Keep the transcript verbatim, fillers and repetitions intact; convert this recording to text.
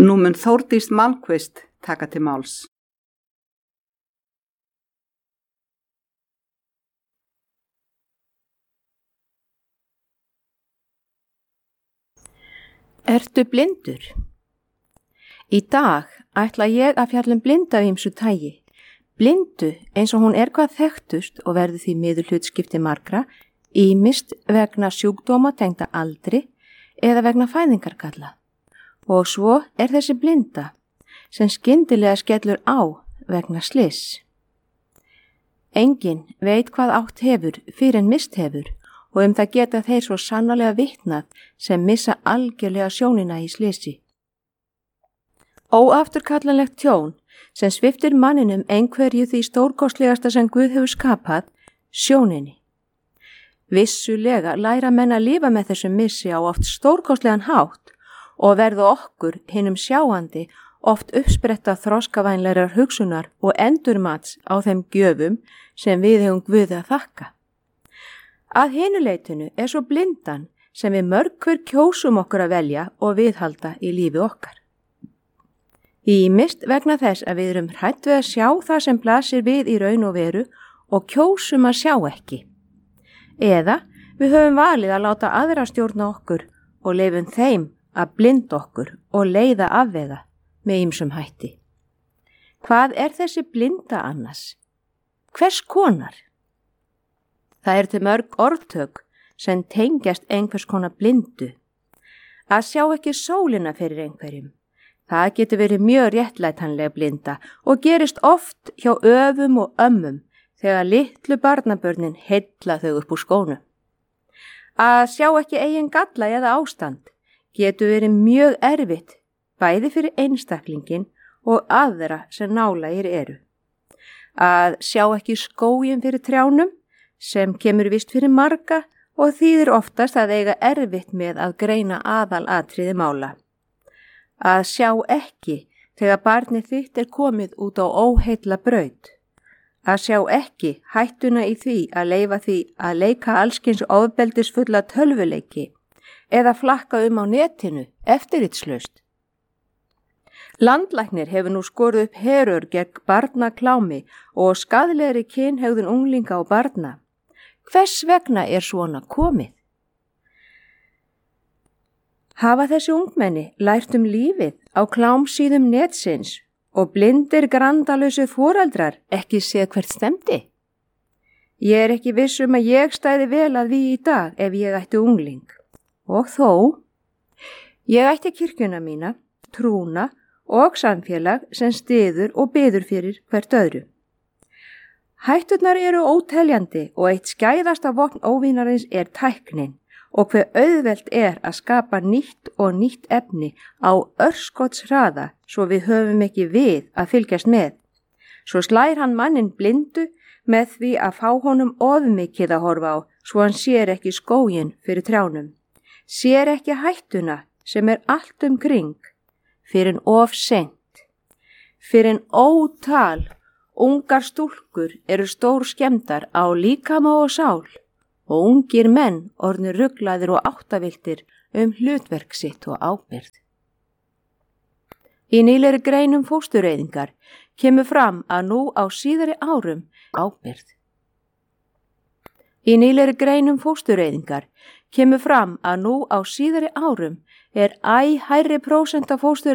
Nú mun Þórdís Malmquist taka til máls. Ertu blindur? Í dag ætla ég að fjalla um blindu af ýmsu tagi. Blindu eins og hún er hvað þekktust og verður því miður hlutskipti margra, ýmist vegna sjúkdóma tengda aldri eða vegna fæðingargalla. Og svo er þessi blinda sem skyndilega skellur á vegna slyss. Enginn veit hvað átt hefur fyrir en mist hefur og um það geta þeir svo sannarlega vitnað sem missa algjörlega sjónina í slyssi. Óafturkallanlegt tjón sem sviptir manninum einhverju því stórkostlegasta sem Guð hefur skapað, sjóninni. Vissulega læra menn að lifa með þessum missi á oft stórkostlegan hátt og verða okkur hinum sjáandi oft uppspretta þroskavænlegar hugsunar og endurmats á þeim gjöfum sem við hefum Guði að þakka. Að hinu leitinu er svo blindan sem við mörg hver kjósum okkur að velja og viðhalda í lífi okkar. Ýmist vegna þess að við erum hrætt við að sjá það sem blasir við í raun og veru og kjósum að sjá ekki. Eða við höfum valið að láta aðra stjórna okkur og leifum þeim að blinda okkur og leiða afvega með ýmsum hætti. Hvað er þessi blinda annars? Hvers konar? Það er til mörg orðtök sem tengjast einhvers konar blindu. Að sjá ekki sólina fyrir einhverjum. Það getur verið mjög réttlætanleg blinda og gerist oft hjá öfum og ömmum þegar litlu barnabörnin heilla þau upp úr skónum. Að sjá ekki eigin galla eða ástand getur verið mjög erfitt bæði fyrir einstaklingin og aðra sem nálægir eru. Að sjá ekki skóginn fyrir trjánum sem kemur vist fyrir marga og þýðir oftast að eiga erfitt með að greina aðalatriði mála. Að sjá ekki þegar barnið þitt er komið út á óheilla braut. Að sjá ekki hættuna í því að leyfa því að leika allskyns ofbeldisfulla tölvuleiki eða flakka um á netinu eftirritslaust. Landlæknir hefur nú skorið upp herör gegn barnaklámi og skaðlegri kynhegðun unglinga og barna. Hvers vegna er svona komið? Hafa þessi ungmenni lært um lífið á klámsíðum netsins og blindir grandalösu foreldrar ekki séð hvert stemdi? Ég er ekki viss um að ég stæði vel að því í dag ef ég ætti ungling. Og þó, ég ætti kirkjuna mína, trúna og samfélag sem styður og biður fyrir hvert öðru. Hætturnar eru óteljandi og eitt skæðasta vopn óvinarins er tæknin og hve auðvelt er að skapa nýtt og nýtt efni á örskotshraða svo við höfum ekki við að fylgjast með. Svo slær hann mannin blindu með því að fá honum ofmikið að horfa á svo hann sér ekki skóginn fyrir trjánum. Sér ekki hættuna sem er allt um kring, fyrir en of seint. Fyrir en ótal ungar stúlkur eru stór skemmdar á líkama og sál og ungir menn orðnir ruglaðir og áttaviltir um hlutverk sitt og ábyrgð. Í nýlegri grein um fóstureyðingar kemur fram að nú á síðari árum ábyrgð. Í nýlegri grein um fóstureyðingar kemur fram að nú á síðari árum er æ hærri prósent af fóstur